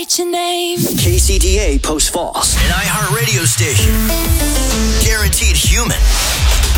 write your name. KCDA Post Falls, an iHeartRadio station. Guaranteed human.